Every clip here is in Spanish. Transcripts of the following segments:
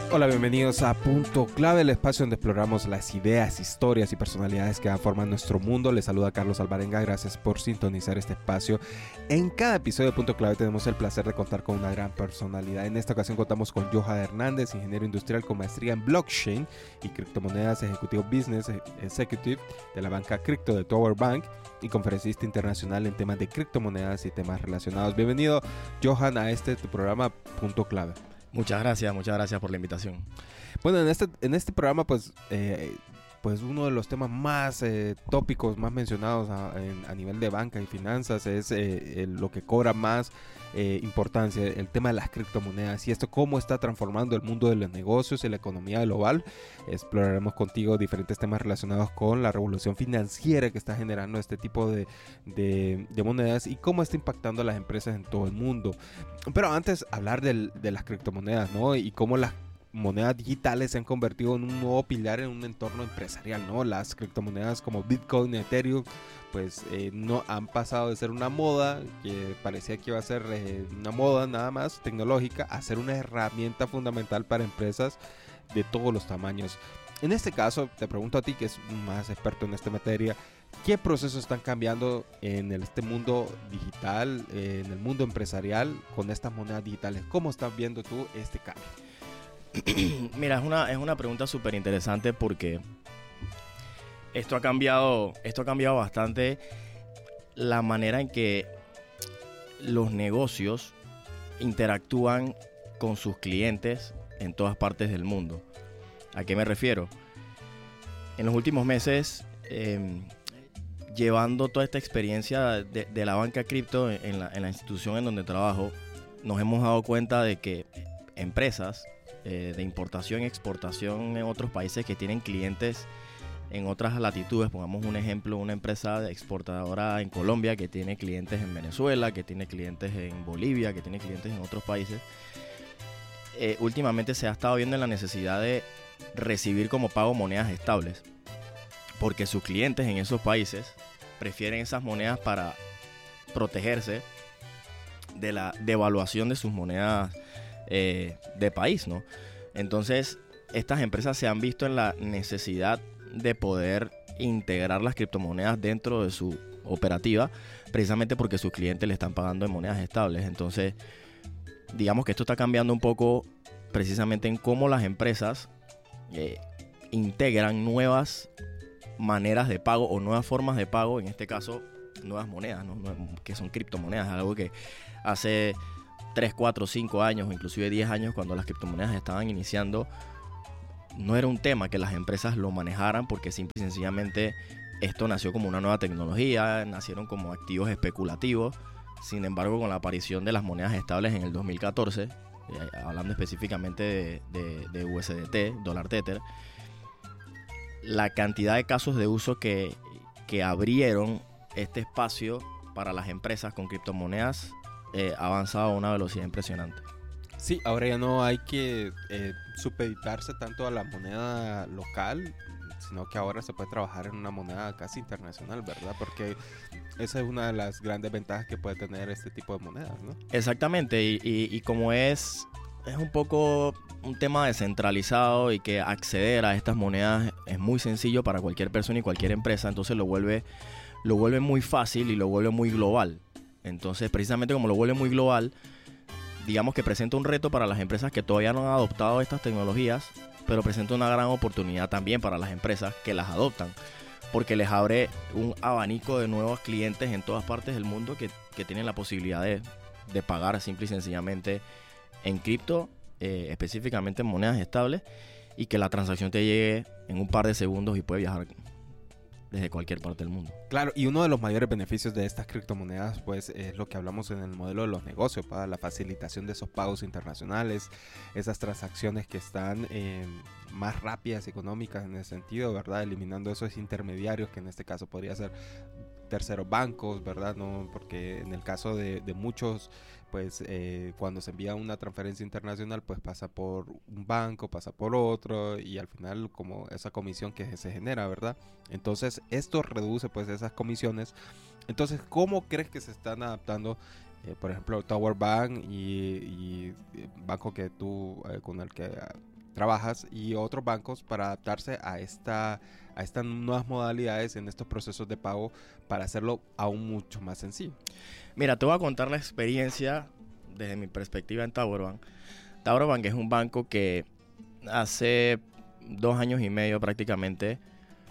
Hola, bienvenidos a Punto Clave, el espacio donde exploramos las ideas, historias y personalidades que forman nuestro mundo. Les saluda Carlos Alvarenga, gracias por sintonizar este espacio. En cada episodio de Punto Clave tenemos el placer de contar con una gran personalidad. En esta ocasión contamos con Johan Hernández, ingeniero industrial con maestría en blockchain y criptomonedas, ejecutivo business executive de la banca cripto de Tower Bank y conferencista internacional en temas de criptomonedas y temas relacionados. Bienvenido, Johan, a tu programa Punto Clave. Muchas gracias por la invitación. Bueno, en este programa, pues uno de los temas más tópicos, más mencionados a nivel de banca y finanzas es lo que cobra más importancia, el tema de las criptomonedas y esto cómo está transformando el mundo de los negocios y la economía global. Exploraremos contigo diferentes temas relacionados con la revolución financiera que está generando este tipo de monedas y cómo está impactando a las empresas en todo el mundo. Pero antes, hablar de las criptomonedas, ¿no? Y cómo las monedas digitales se han convertido en un nuevo pilar en un entorno empresarial, ¿no? Las criptomonedas como Bitcoin y Ethereum pues no han pasado de ser una moda que parecía que iba a ser una moda nada más tecnológica a ser una herramienta fundamental para empresas de todos los tamaños. En este caso, te pregunto a ti que es más experto en esta materia, ¿qué procesos están cambiando en este mundo digital, en el mundo empresarial con estas monedas digitales? ¿Cómo estás viendo tú este cambio? Mira, es una pregunta súper interesante porque esto ha cambiado bastante la manera en que los negocios interactúan con sus clientes en todas partes del mundo. ¿A qué me refiero? En los últimos meses, llevando toda esta experiencia de la banca cripto en la institución en donde trabajo, nos hemos dado cuenta de que empresas de importación y exportación en otros países que tienen clientes en otras latitudes, pongamos un ejemplo, una empresa exportadora en Colombia que tiene clientes en Venezuela, que tiene clientes en Bolivia, que tiene clientes en otros países, últimamente se ha estado viendo en la necesidad de recibir como pago monedas estables, porque sus clientes en esos países prefieren esas monedas para protegerse de la devaluación de sus monedas de país, ¿no? Entonces, estas empresas se han visto en la necesidad de poder integrar las criptomonedas dentro de su operativa, precisamente porque sus clientes le están pagando en monedas estables. Entonces, digamos que esto está cambiando un poco precisamente en cómo las empresas integran nuevas maneras de pago o nuevas formas de pago, en este caso, nuevas monedas, ¿no? Que son criptomonedas, algo que hace 3, 4, 5 años o inclusive 10 años, cuando las criptomonedas estaban iniciando, no era un tema que las empresas lo manejaran, porque simple y sencillamente esto nació como una nueva tecnología, nacieron como activos especulativos. Sin embargo, con la aparición de las monedas estables en el 2014, hablando específicamente de USDT, dólar Tether, la cantidad de casos de uso que abrieron este espacio para las empresas con criptomonedas ha avanzado a una velocidad impresionante. Sí, ahora ya no hay que supeditarse tanto a la moneda local, sino que ahora se puede trabajar en una moneda casi internacional, ¿verdad? Porque esa es una de las grandes ventajas que puede tener este tipo de monedas, ¿no? Exactamente, y como es un poco un tema descentralizado y que acceder a estas monedas es muy sencillo para cualquier persona y cualquier empresa, entonces lo vuelve muy fácil y lo vuelve muy global. Entonces, precisamente como lo vuelve muy global, digamos que presenta un reto para las empresas que todavía no han adoptado estas tecnologías, pero presenta una gran oportunidad también para las empresas que las adoptan, porque les abre un abanico de nuevos clientes en todas partes del mundo que tienen la posibilidad de pagar simple y sencillamente en cripto, específicamente en monedas estables, y que la transacción te llegue en un par de segundos y puede viajar desde cualquier parte del mundo. Claro, y uno de los mayores beneficios de estas criptomonedas pues es lo que hablamos en el modelo de los negocios, para la facilitación de esos pagos internacionales, esas transacciones que están más rápidas y económicas en ese sentido, ¿verdad? Eliminando esos intermediarios que en este caso podría ser terceros bancos, ¿verdad? No, porque en el caso de muchos, pues cuando se envía una transferencia internacional, pues pasa por un banco, pasa por otro y al final como esa comisión que se genera, ¿verdad? Entonces esto reduce pues esas comisiones. Entonces, ¿cómo crees que se están adaptando? Por ejemplo, Tower Bank y banco que tú con el que trabajas y otros bancos para adaptarse a estas nuevas modalidades en estos procesos de pago para hacerlo aún mucho más sencillo? Mira, te voy a contar la experiencia desde mi perspectiva en TowerBank. TowerBank es un banco que hace 2 años y medio prácticamente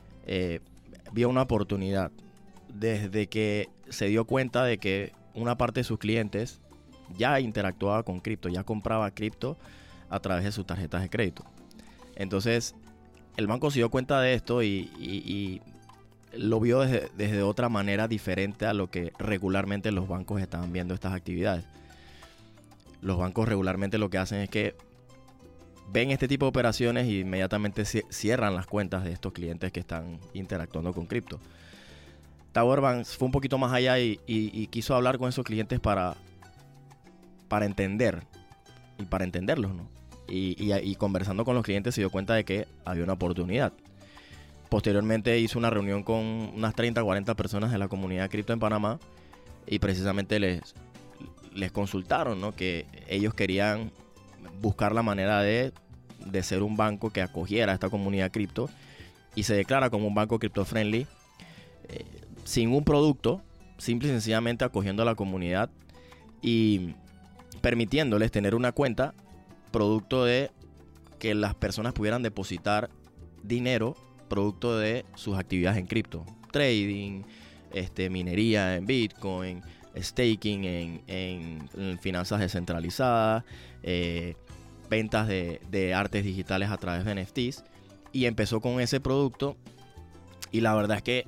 vio una oportunidad desde que se dio cuenta de que una parte de sus clientes ya interactuaba con cripto, ya compraba cripto a través de sus tarjetas de crédito. Entonces, el banco se dio cuenta de esto y lo vio desde otra manera diferente a lo que regularmente los bancos estaban viendo estas actividades. Los bancos regularmente lo que hacen es que ven este tipo de operaciones y inmediatamente cierran las cuentas de estos clientes que están interactuando con cripto. TowerBank fue un poquito más allá y quiso hablar con esos clientes para entender y para entenderlos, ¿no? Y conversando con los clientes se dio cuenta de que había una oportunidad. Posteriormente hizo una reunión con unas 30 o 40 personas de la comunidad cripto en Panamá y precisamente les consultaron, ¿no? Que ellos querían buscar la manera de ser un banco que acogiera a esta comunidad cripto y se declara como un banco cripto friendly, sin un producto, simple y sencillamente acogiendo a la comunidad y permitiéndoles tener una cuenta producto de que las personas pudieran depositar dinero producto de sus actividades en cripto, trading, minería en Bitcoin, staking en finanzas descentralizadas, ventas de artes digitales a través de NFTs, y empezó con ese producto y la verdad es que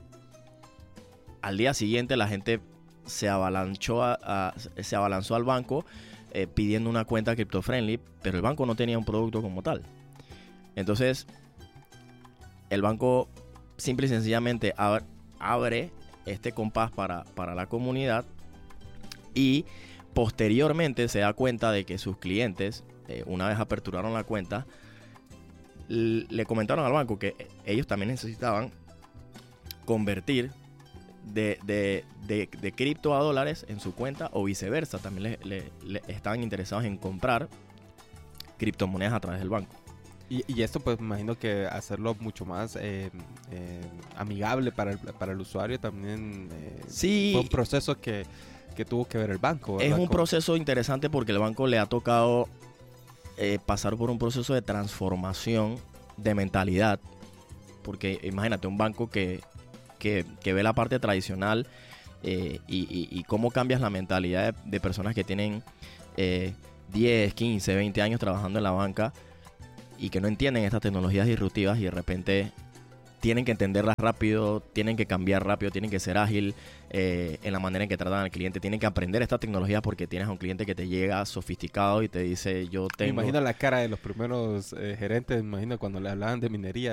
al día siguiente la gente se abalanzó al banco pidiendo una cuenta crypto friendly, pero el banco no tenía un producto como tal. Entonces el banco simple y sencillamente abre este compás para la comunidad y posteriormente se da cuenta de que sus clientes, una vez aperturaron la cuenta, le comentaron al banco que ellos también necesitaban convertir de cripto a dólares en su cuenta o viceversa. También le estaban interesados en comprar criptomonedas a través del banco. Y esto pues me imagino que hacerlo mucho más amigable para el usuario también sí, fue un proceso que tuvo que ver el banco, ¿verdad? Es un proceso interesante porque el banco le ha tocado pasar por un proceso de transformación de mentalidad. Porque imagínate, un banco que ve la parte tradicional y cómo cambias la mentalidad de personas que tienen 10, 15, 20 años trabajando en la banca y que no entienden estas tecnologías disruptivas y de repente tienen que entenderlas rápido, tienen que cambiar rápido, tienen que ser ágil en la manera en que tratan al cliente, tienen que aprender esta tecnología porque tienes a un cliente que te llega sofisticado y te dice yo tengo... Me imagino la cara de los primeros gerentes, me imagino cuando le hablaban de minería,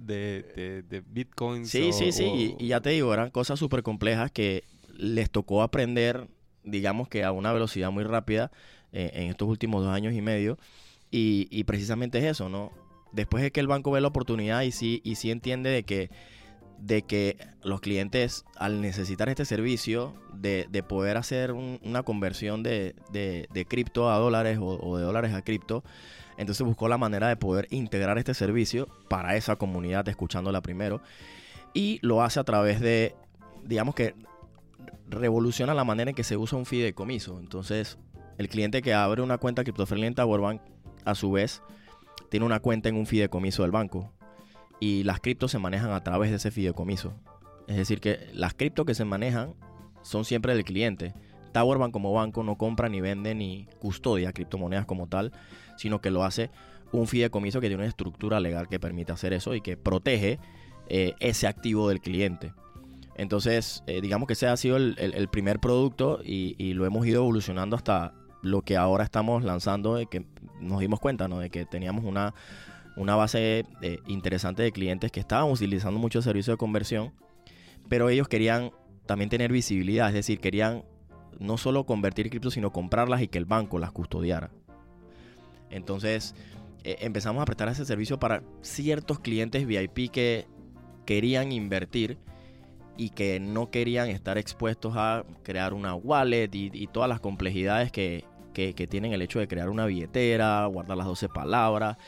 de Bitcoin. Sí. Y ya te digo, eran cosas súper complejas que les tocó aprender, digamos que a una velocidad muy rápida en estos últimos 2 años y medio. Y precisamente es eso, ¿no? Después de que el banco ve la oportunidad y sí entiende de que los clientes, al necesitar este servicio de poder hacer una conversión de cripto a dólares o de dólares a cripto, entonces buscó la manera de poder integrar este servicio para esa comunidad, escuchándola primero, y lo hace a través de, digamos que revoluciona la manera en que se usa un fideicomiso. Entonces, el cliente que abre una cuenta CryptoFriendly en TowerBank, a su vez, tiene una cuenta en un fideicomiso del banco y las criptos se manejan a través de ese fideicomiso. Es decir, que las criptos que se manejan son siempre del cliente. TowerBank como banco no compra ni vende ni custodia criptomonedas como tal, sino que lo hace un fideicomiso que tiene una estructura legal que permite hacer eso y que protege ese activo del cliente. Entonces, digamos que ese ha sido el primer producto y lo hemos ido evolucionando hasta lo que ahora estamos lanzando, de que nos dimos cuenta, ¿no? De que teníamos una base interesante de clientes que estaban utilizando mucho el servicio de conversión, pero ellos querían también tener visibilidad, es decir, querían no solo convertir criptos, sino comprarlas y que el banco las custodiara. Entonces empezamos a prestar ese servicio para ciertos clientes VIP que querían invertir y que no querían estar expuestos a crear una wallet y todas las complejidades que tienen el hecho de crear una billetera, guardar las 12 palabras.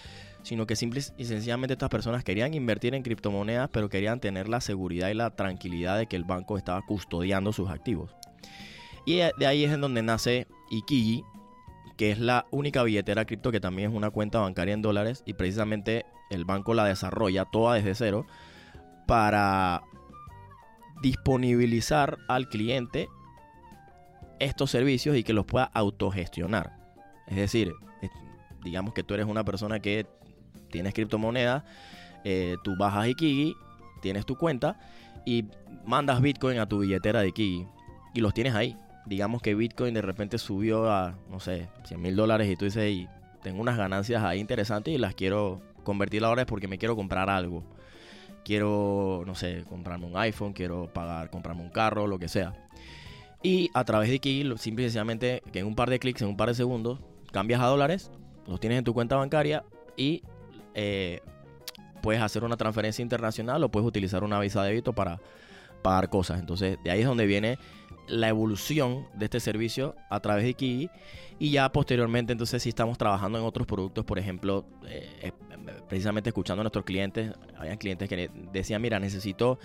sino que simple y sencillamente estas personas querían invertir en criptomonedas, pero querían tener la seguridad y la tranquilidad de que el banco estaba custodiando sus activos. Y de ahí es en donde nace Ikigi, que es la única billetera cripto que también es una cuenta bancaria en dólares, y precisamente el banco la desarrolla toda desde cero para disponibilizar al cliente estos servicios y que los pueda autogestionar. Es decir, digamos que tú eres una persona que tienes criptomonedas, tú bajas a Ikigi, tienes tu cuenta y mandas Bitcoin a tu billetera de Ikigi y los tienes ahí. Digamos que Bitcoin de repente subió a, no sé, $100,000 y tú dices, hey, tengo unas ganancias ahí interesantes y las quiero convertir ahora es porque me quiero comprar algo. Quiero, no sé, comprarme un iPhone, quiero comprarme un carro, lo que sea. Y a través de Ikigi, simple y sencillamente, que en un par de clics, en un par de segundos, cambias a dólares, los tienes en tu cuenta bancaria y puedes hacer una transferencia internacional o puedes utilizar una visa de débito para pagar cosas. Entonces, de ahí es donde viene la evolución de este servicio a través de Ikigi. Y ya posteriormente, entonces, sí estamos trabajando en otros productos. Por ejemplo, precisamente escuchando a nuestros clientes, había clientes que decían, mira, necesito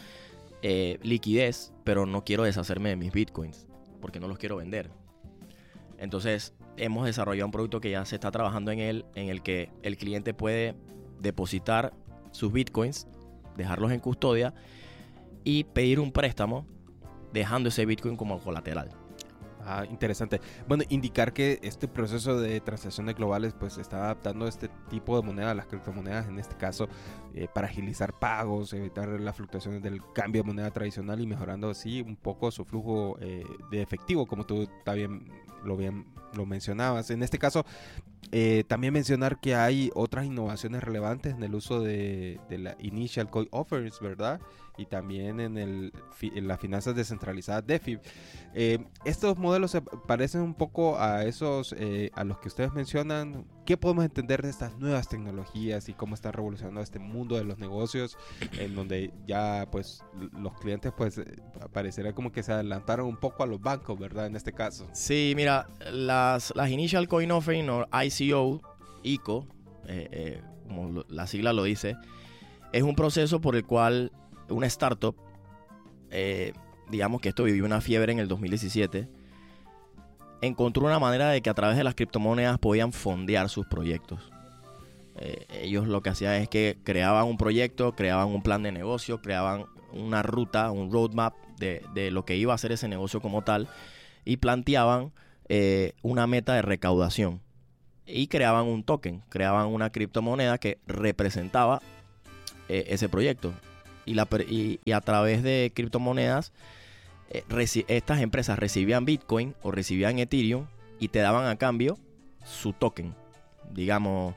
liquidez, pero no quiero deshacerme de mis bitcoins porque no los quiero vender. Entonces hemos desarrollado un producto que ya se está trabajando en él, en el que el cliente puede depositar sus bitcoins, dejarlos en custodia y pedir un préstamo dejando ese bitcoin como colateral. Ah, interesante. Bueno, indicar que este proceso de transacciones globales pues se está adaptando a este tipo de moneda, las criptomonedas en este caso, para agilizar pagos, evitar las fluctuaciones del cambio de moneda tradicional y mejorando así un poco su flujo de efectivo, como tú también lo mencionabas. En este caso, también mencionar que hay otras innovaciones relevantes en el uso de la Initial Coin Offers, ¿verdad? Y también en las finanzas descentralizadas DeFi. Estos modelos se parecen un poco a esos a los que ustedes mencionan. ¿Qué podemos entender de estas nuevas tecnologías y cómo están revolucionando este mundo de los negocios, en donde ya pues los clientes pues pareciera como que se adelantaron un poco a los bancos, ¿verdad? En este caso. Sí, mira, las Initial Coin Offering o ICO, como la sigla lo dice, es un proceso por el cual una startup, digamos que esto vivió una fiebre en el 2017, encontró una manera de que a través de las criptomonedas podían fondear sus proyectos. Ellos lo que hacían es que creaban un proyecto, creaban un plan de negocio, creaban una ruta, un roadmap de lo que iba a ser ese negocio como tal y planteaban una meta de recaudación y creaban un token, creaban una criptomoneda que representaba ese proyecto. Y a través de criptomonedas, estas empresas recibían Bitcoin o recibían Ethereum y te daban a cambio su token. Digamos,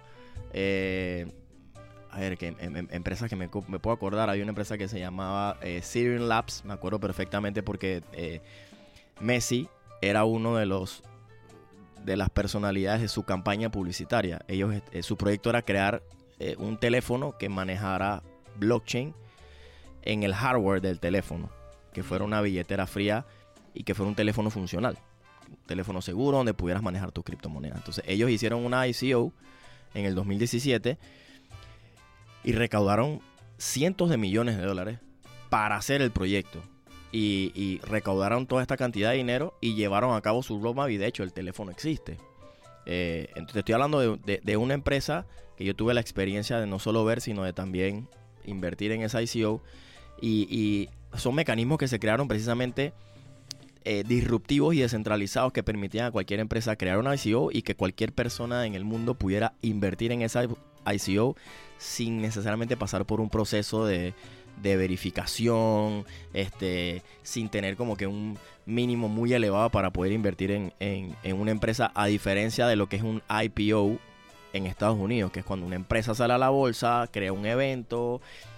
a ver, que empresas que me puedo acordar, había una empresa que se llamaba Serum Labs, me acuerdo perfectamente porque Messi era uno de las personalidades de su campaña publicitaria. Ellos, su proyecto era crear un teléfono que manejara blockchain en el hardware del teléfono, que fuera una billetera fría y que fuera un teléfono funcional, un teléfono seguro donde pudieras manejar tus criptomonedas. Entonces ellos hicieron una ICO en el 2017 y recaudaron cientos de millones de dólares para hacer el proyecto y recaudaron toda esta cantidad de dinero y llevaron a cabo su roadmap y de hecho el teléfono existe. Entonces estoy hablando de una empresa que yo tuve la experiencia de no solo ver sino de también invertir en esa ICO. Y son mecanismos que se crearon precisamente disruptivos y descentralizados que permitían a cualquier empresa crear una ICO y que cualquier persona en el mundo pudiera invertir en esa ICO sin necesariamente pasar por un proceso de verificación, sin tener como que un mínimo muy elevado para poder invertir en una empresa, a diferencia de lo que es un IPO en Estados Unidos, que es cuando una empresa sale a la bolsa, crea un evento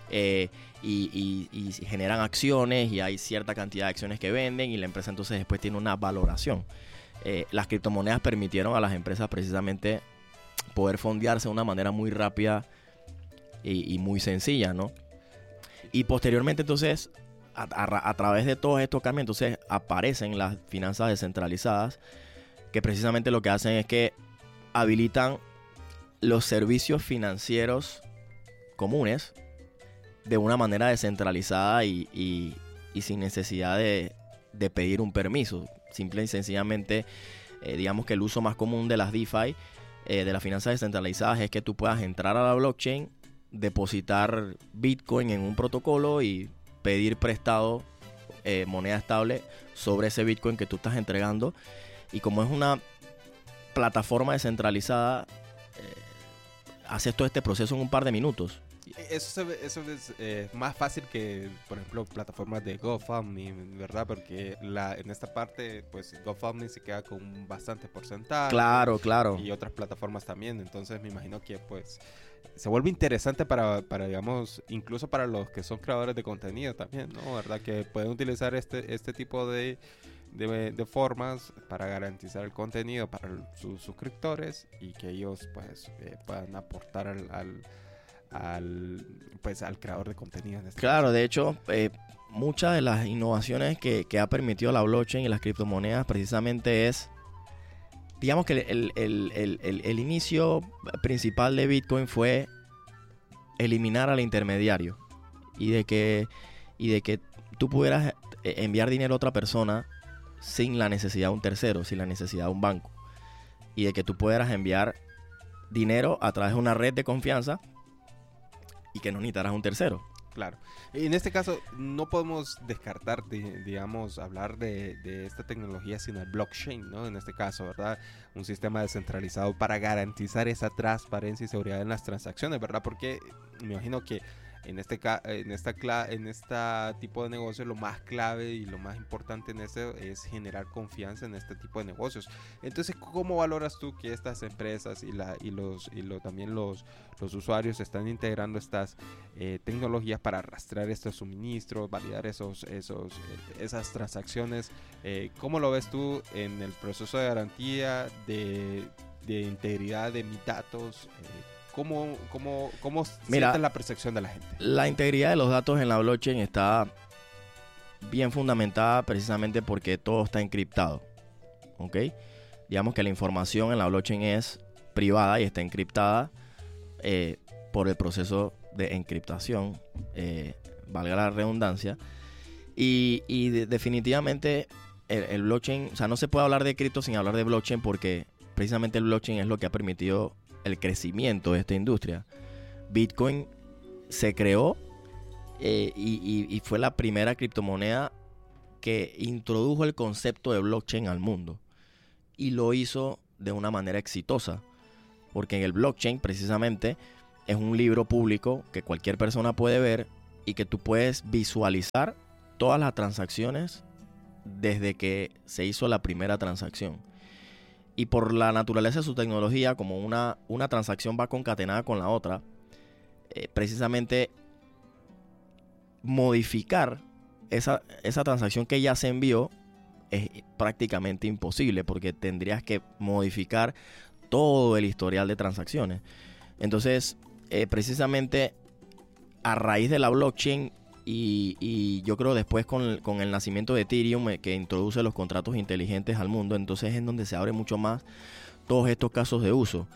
y generan acciones y hay cierta cantidad de acciones que venden y la empresa entonces después tiene una valoración. Las criptomonedas permitieron a las empresas precisamente poder fondearse de una manera muy rápida y muy sencilla, ¿no? Y posteriormente entonces a través de todos estos cambios entonces aparecen las finanzas descentralizadas, que precisamente lo que hacen es que habilitan los servicios financieros comunes de una manera descentralizada y sin necesidad de pedir un permiso. Simple y sencillamente, digamos que el uso más común de las DeFi, de las finanzas descentralizadas, es que tú puedas entrar a la blockchain, depositar Bitcoin en un protocolo y pedir prestado moneda estable sobre ese Bitcoin que tú estás entregando. Y como es una plataforma descentralizada, haces todo este proceso en un par de minutos. Eso es más fácil que, por ejemplo, plataformas de GoFundMe, ¿verdad? Porque en esta parte, pues GoFundMe se queda con un bastante porcentaje. Claro. Y otras plataformas también. Entonces me imagino que pues se vuelve interesante para digamos, incluso para los que son creadores de contenido también, ¿no? ¿Verdad? Que pueden utilizar este tipo de formas para garantizar el contenido para sus suscriptores y que ellos pues puedan aportar al creador de contenido. Claro, de hecho, muchas de las innovaciones que ha permitido la blockchain y las criptomonedas precisamente es, digamos que el inicio principal de Bitcoin fue eliminar al intermediario y de que tú pudieras enviar dinero a otra persona sin la necesidad de un tercero, sin la necesidad de un banco, y de que tú pudieras enviar dinero a través de una red de confianza y que no necesitaras un tercero. Claro. En este caso, no podemos descartar, digamos, hablar de esta tecnología sin el blockchain, ¿no? En este caso, ¿verdad? Un sistema descentralizado para garantizar esa transparencia y seguridad en las transacciones, ¿verdad? Porque me imagino que en este tipo de negocios lo más clave y lo más importante en eso es generar confianza en este tipo de negocios. Entonces, ¿cómo valoras tú que estas empresas también los usuarios están integrando estas tecnologías para rastrear estos suministros, validar esas transacciones? ¿Cómo lo ves tú en el proceso de garantía de integridad de mis datos? ¿Cómo sientes la percepción de la gente? La integridad de los datos en la blockchain está bien fundamentada precisamente porque todo está encriptado, ¿ok? Digamos que la información en la blockchain es privada y está encriptada por el proceso de encriptación, valga la redundancia. Y definitivamente el blockchain, o sea, no se puede hablar de cripto sin hablar de blockchain porque precisamente el blockchain es lo que ha permitido el crecimiento de esta industria. Bitcoin se creó y fue la primera criptomoneda que introdujo el concepto de blockchain al mundo y lo hizo de una manera exitosa, porque en el blockchain precisamente es un libro público que cualquier persona puede ver y que tú puedes visualizar todas las transacciones desde que se hizo la primera transacción. Y por la naturaleza de su tecnología, como una transacción va concatenada con la otra, precisamente modificar esa transacción que ya se envió es prácticamente imposible porque tendrías que modificar todo el historial de transacciones. Entonces, precisamente a raíz de la blockchain y yo creo después con el nacimiento de Ethereum, que introduce los contratos inteligentes al mundo, entonces es en donde se abre mucho más todos estos casos de uso.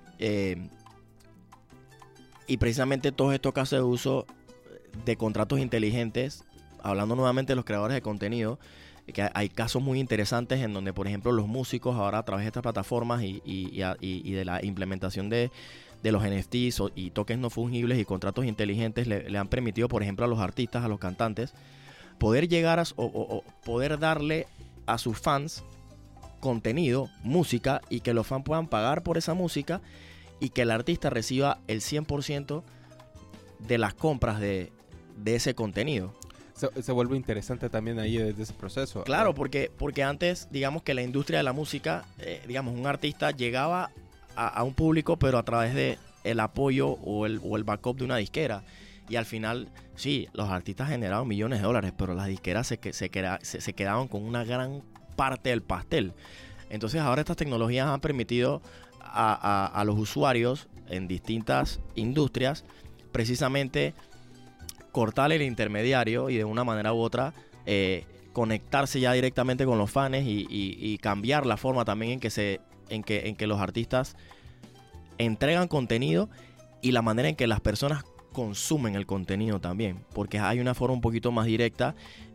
Y precisamente todos estos casos de uso de contratos inteligentes, hablando nuevamente de los creadores de contenido, que hay casos muy interesantes en donde, por ejemplo, los músicos ahora a través de estas plataformas y de la implementación de los NFTs y tokens no fungibles y contratos inteligentes le han permitido, por ejemplo, a los artistas, a los cantantes, poder llegar o poder darle a sus fans contenido, música, y que los fans puedan pagar por esa música y que el artista reciba el 100% de las compras de ese contenido. Se vuelve interesante también ahí desde ese proceso. Claro, porque antes, digamos que la industria de la música, digamos, un artista llegaba a un público, pero a través de el apoyo o el backup de una disquera. Y al final, sí, los artistas generaban millones de dólares, pero las disqueras se quedaban con una gran parte del pastel. Entonces ahora estas tecnologías han permitido a los usuarios en distintas industrias precisamente cortar el intermediario y de una manera u otra conectarse ya directamente con los fans y cambiar la forma también en que los artistas entregan contenido y la manera en que las personas consumen el contenido también, porque hay una forma un poquito más directa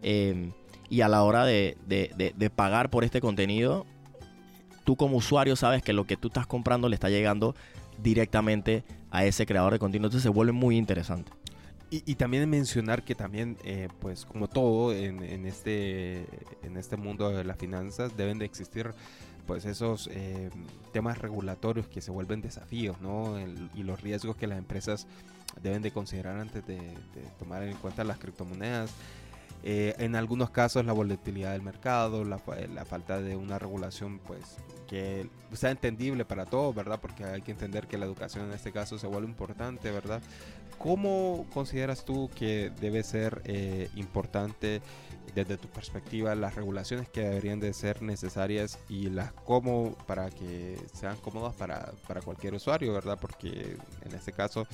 y a la hora de pagar por este contenido, tú como usuario sabes que lo que tú estás comprando le está llegando directamente a ese creador de contenido, entonces se vuelve muy interesante. Y también mencionar que también, pues como todo en este mundo de las finanzas, deben de existir pues esos temas regulatorios que se vuelven desafíos, ¿no? Y los riesgos que las empresas deben de considerar antes de tomar en cuenta las criptomonedas. En algunos casos la volatilidad del mercado, la falta de una regulación pues que sea entendible para todos, ¿verdad? Porque hay que entender que la educación en este caso se vuelve importante, ¿verdad? ¿Cómo consideras tú que debe ser importante desde tu perspectiva las regulaciones que deberían de ser necesarias y las cómo para que sean cómodas para cualquier usuario, ¿verdad? Porque en este caso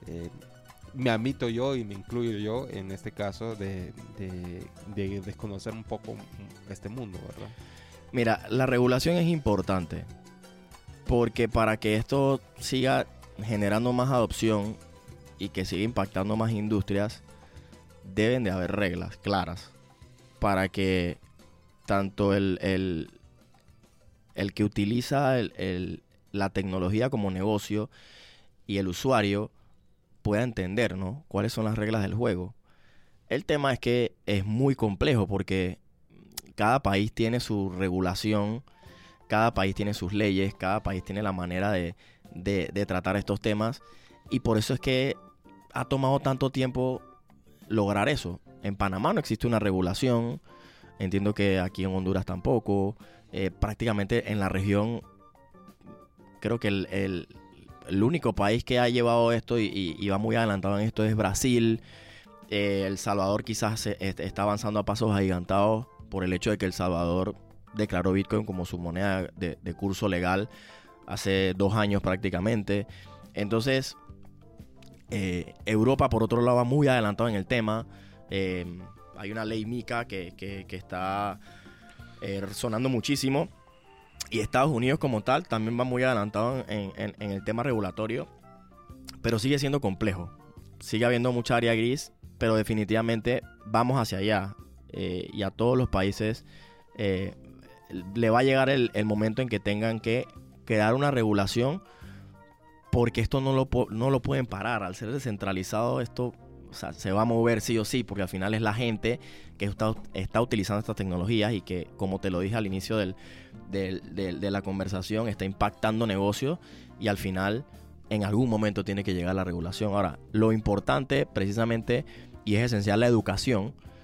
me admito yo y me incluyo yo en este caso de desconocer un poco este mundo, ¿verdad? Mira, la regulación es importante porque para que esto siga generando más adopción y que siga impactando más industrias, deben de haber reglas claras para que tanto el que utiliza la tecnología como negocio y el usuario pueda entender, ¿no?, cuáles son las reglas del juego. El tema es que es muy complejo porque cada país tiene su regulación, cada país tiene sus leyes, cada país tiene la manera de tratar estos temas y por eso es que ha tomado tanto tiempo lograr eso. En Panamá no existe una regulación, entiendo que aquí en Honduras tampoco, prácticamente en la región creo que el único país que ha llevado esto y va muy adelantado en esto es Brasil. El Salvador quizás está avanzando a pasos agigantados por el hecho de que El Salvador declaró Bitcoin como su moneda de curso legal hace 2 años prácticamente. Entonces, Europa por otro lado va muy adelantado en el tema. Hay una ley MiCA que está sonando muchísimo. Y Estados Unidos como tal también va muy adelantado en el tema regulatorio. Pero sigue siendo complejo. Sigue habiendo mucha área gris. Pero definitivamente vamos hacia allá. Y a todos los países le va a llegar el momento en que tengan que crear una regulación. Porque esto no lo pueden parar. Al ser descentralizado esto, o sea, se va a mover sí o sí. Porque al final es la gente que está utilizando estas tecnologías. Y que, como te lo dije al inicio de la conversación, está impactando negocios. Y al final, en algún momento tiene que llegar la regulación. Ahora, lo importante precisamente, y es esencial, la educación.